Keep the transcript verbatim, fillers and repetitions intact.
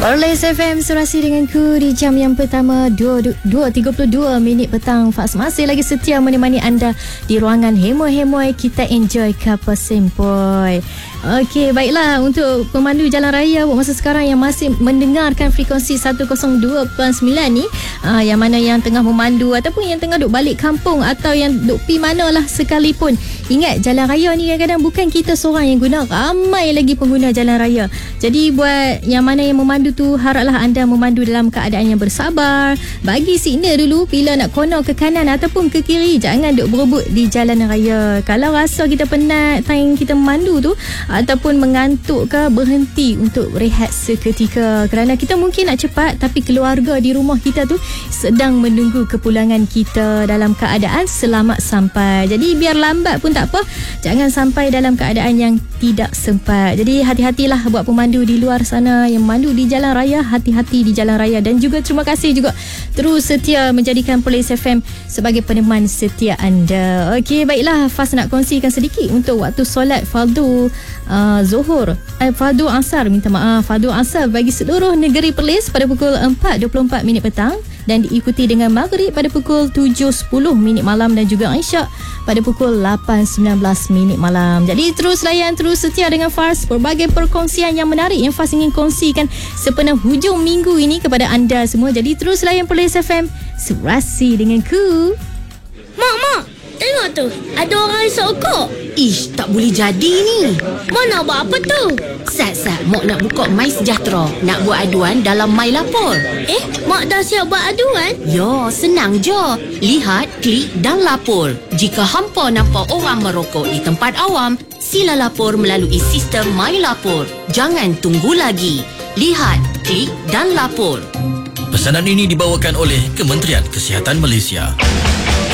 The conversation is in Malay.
Perlis F M serasi denganku di jam yang pertama dua tiga puluh dua minit petang. Faz masih lagi setia menemani anda di ruangan hemoi-hemoi kita enjoy kapal sempoi. Okey, baiklah untuk pemandu jalan raya buat masa sekarang yang masih mendengarkan frekuensi seratus dua perpuluhan sembilan ni, aa, yang mana yang tengah memandu ataupun yang tengah duk balik kampung atau yang duk pi manalah sekalipun, ingat jalan raya ni kadang-kadang bukan kita seorang yang guna, ramai lagi pengguna jalan raya. Jadi buat yang mana yang memandu tu, haraplah anda memandu dalam keadaan yang bersabar, bagi signal dulu bila nak kono ke kanan ataupun ke kiri, jangan duk berebut di jalan raya. Kalau rasa kita penat time kita memandu tu ataupun mengantuk ke, berhenti untuk rehat seketika, kerana kita mungkin nak cepat tapi keluarga di rumah kita tu sedang menunggu kepulangan kita dalam keadaan selamat sampai. Jadi biar lambat pun tak apa, jangan sampai dalam keadaan yang tidak sempat. Jadi hati-hatilah buat pemandu di luar sana yang memandu di jalan raya, hati-hati di jalan raya. Dan juga terima kasih juga terus setia menjadikan Perlis F M sebagai peneman setia anda. Okey, baiklah, Faz nak kongsikan sedikit untuk waktu solat fardu uh, Zuhur, eh, fardu Asar, minta maaf, fardu Asar bagi seluruh negeri Perlis pada pukul empat dua puluh empat minit petang dan diikuti dengan Maghrib pada pukul tujuh sepuluh minit malam dan juga Isyak pada pukul lapan sembilan belas minit malam. Jadi terus layan, terus setia dengan Faz, berbagai perkongsian yang menarik yang Faz ingin kongsikan sepenuh hujung minggu ini kepada anda semua. Jadi terus layan Perlis F M, serasi denganku. Mak, mak, tengok tu, ada orang isap okok. Ish, tak boleh jadi ni. Mana buat apa tu? Sat-sat, Mak nak buka My Sejahtera, nak buat aduan dalam My Lapor. Eh, mak dah siap buat aduan? Ya, senang je. Lihat, klik dan lapor. Jika hampa nampak orang merokok di tempat awam, sila lapor melalui sistem My Lapor. Jangan tunggu lagi. Lihat, klik dan lapor. Pesanan ini dibawakan oleh Kementerian Kesihatan Malaysia.